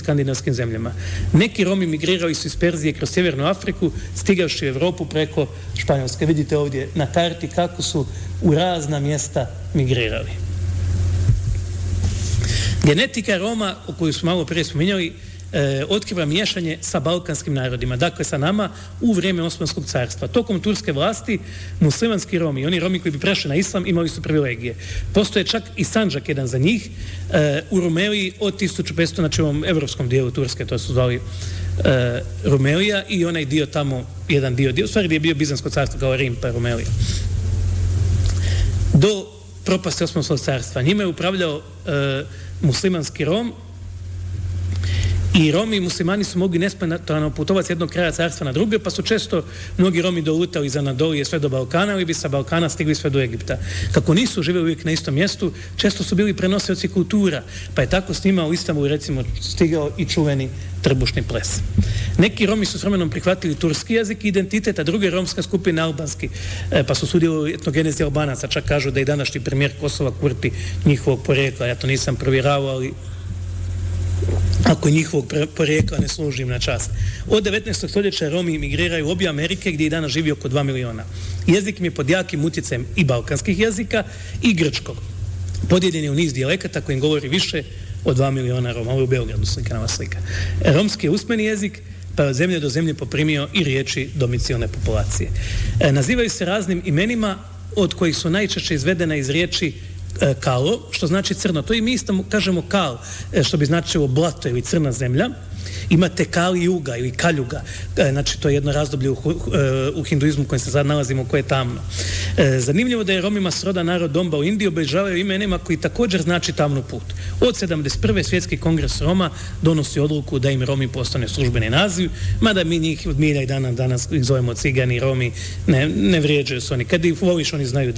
skandinavskim zemljama. Neki Romi migrirali su iz Perzije kroz Sjevernu Afriku, stigavši u Evropu preko Španjolske. Vidite ovdje na karti kako su u razna mjesta migrirali. Genetika Roma, o koju smo malo prije spominjali, otkriva miješanje sa balkanskim narodima, dakle sa nama u vrijeme Osmanskog carstva. Tokom turske vlasti muslimanski Romi, oni Romi koji bi prešli na islam, imali su privilegije. Postoje čak i Sandžak jedan za njih u Rumeliji od 1500, znači u ovom evropskom dijelu Turske, to su zvali Rumelija, i onaj dio tamo, jedan dio, u stvari gdje je bio Bizansko carstvo kao Rim pa Rumelija. Do propasti Osmanskog carstva. Njime je upravljao muslimanski Rom, i Romi i muslimani su mogli nesmetano putovati s jednog kraja carstva na druge, pa su često mnogi Romi dolutali iz Anadolije sve do Balkana ili bi sa Balkana stigli sve do Egipta. Kako nisu živjeli uvijek na istom mjestu, često su bili prenosioci kultura, pa je tako s njima u Istanbulu recimo stigao i čuveni trbušni ples. Neki Romi su s vremenom prihvatili turski jezik i identitet, a druge romska skupina albanski, pa su sudjelovali etnogenezi Albanaca, čak kažu da i današnji premijer Kosova Kurti njihovog porijekla, ja to nisam provjeravao, ali ako njihovog porijekla ne služim na čast. Od 19. stoljeća Romi migriraju u obje Amerike gdje i danas živi oko 2 miliona. Jezik im je pod jakim utjecajem i balkanskih jezika i grčkog. Podijeljen je u niz dijalekata kojim govori više od 2 miliona Roma. Ovo je u Beogradu slikana slika. Romski je usmeni jezik, pa je od zemlje do zemlje poprimio i riječi domicilne populacije. Nazivaju se raznim imenima, od kojih su najčešće izvedena iz riječi kalo, što znači crno. To i mi isto kažemo kal, što bi značilo blato ili crna zemlja. Imate kali juga ili kaljuga, znači to je jedno razdoblje u hinduizmu kojem se sad nalazimo, koje je tamno. Zanimljivo da je Romima srodan narod Domba u Indiji obilježavaju imenima koji također znači tamnu put. Od 71. svjetski kongres Roma donosi odluku da im Romi postane službeni naziv, mada mi njih od milja i dana danas ih zovemo cigani, Romi, ne vrijeđaju se oni. Kad ih voliš, oni znaju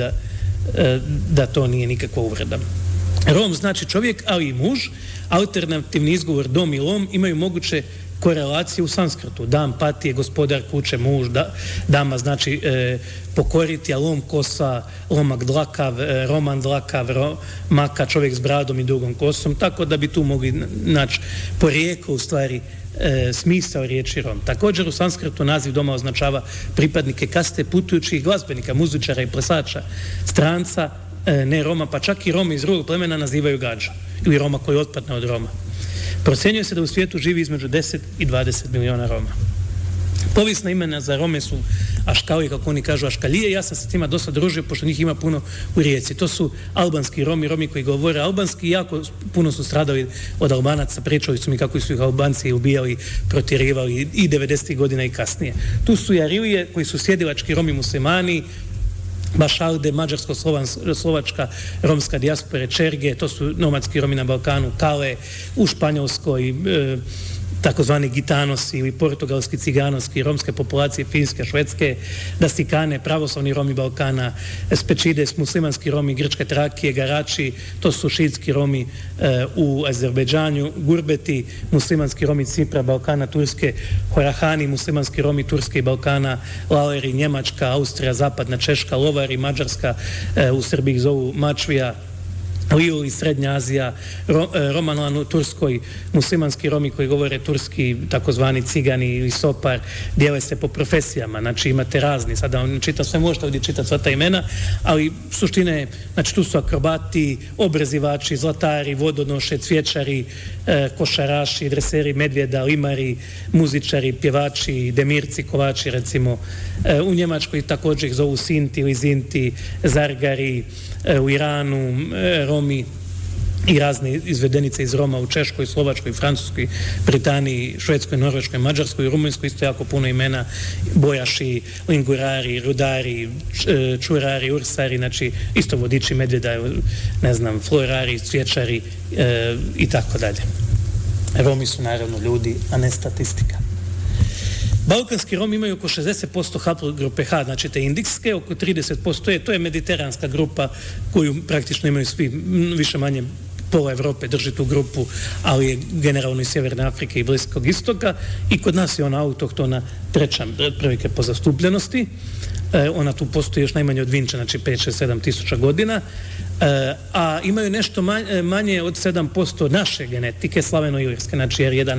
da to nije nikakva uvreda. Rom znači čovjek, ali i muž. Alternativni izgovor dom i lom imaju moguće korelacije u sanskrtu. Dam patije, gospodar kuće, muž, dama znači pokoriti, a lom kosa, lomak dlakav, roman dlakav, maka čovjek s bradom i dugom kosom, tako da bi tu mogli naći porijeklo u stvari smisao riječi Rom. Također u sanskrtu naziv doma označava pripadnike kaste putujućih glazbenika, muzičara i plesača, stranca, ne Roma, pa čak i Romi iz drugog plemena nazivaju gađa ili Roma koji otpadne od Roma. Procjenjuje se da u svijetu živi između 10 i 20 miliona Roma. Povijesna imena za Rome su Aškali, kako oni kažu Aškalije. Ja sam se s tima dosta družio, pošto njih ima puno u Rijeci. To su albanski Romi, Romi koji govore albanski, jako puno su stradali od Albanaca, pričali su mi kako su ih Albanci ubijali, protjerivali i 90. godina i kasnije. Tu su i Arilije, koji su sjedilački Romi muslimani, Bašalde, mađarsko-slovačka romska dijaspore, Čerge, to su nomadski Romi na Balkanu, Kale, u Španjolskoj, takozvani gitanosi ili portugalski ciganovski, romske populacije, finske, švedske, Dasikane, pravoslavni Romi Balkana, Spečides, muslimanski Romi, grčke Trakije, Garači, to su šiitski Romi u Azerbejdžanju, Gurbeti, muslimanski Romi Cipra, Balkana, Turske, Horahani, muslimanski Romi Turske i Balkana, Laleri, Njemačka, Austrija, Zapadna Češka, Lovari, Mađarska, u Srbiji zovu Mačvija, Liu i Srednja Azija, Romanlan u Turskoj, muslimanski Romi koji govore turski, takozvani cigani ili sopar, dijele se po profesijama, znači imate razni, sada vam čitam sve, možete ovdje čitati sva ta imena, ali suštine, znači tu su akrobati, obrezivači, zlatari, vodonoše, cvjećari, košaraši, dreseri medvjeda, limari, muzičari, pjevači, demirci, kovači, recimo. U Njemačkoj također ih zovu Sinti ili Zinti, Zargari, u Iranu, Romi i razne izvedenice iz Roma u Češkoj, Slovačkoj, Francuskoj, Britaniji, Švedskoj, Norveškoj, Mađarskoj i Rumunjskoj, isto jako puno imena, bojaši, lingurari, rudari, čurari, ursari, znači isto vodiči medvjeda, ne znam, florari, cvjećari i tako dalje. Romi su naravno ljudi, a ne statistika. Balkanski Romi imaju oko 60% haplogrupe H, znači te indikske, oko 30% to je mediteranska grupa koju praktično imaju svi, više manje pola Evrope drži tu grupu, ali je generalno iz Sjeverne Afrike i Bliskog istoka i kod nas je ona autohtona treća otprilike po zastupljenosti. Ona tu postoji još najmanje od Vinča, znači 5-6-7 tisuća godina, a imaju nešto manje od 7% naše genetike, slaveno-ilirske, znači R1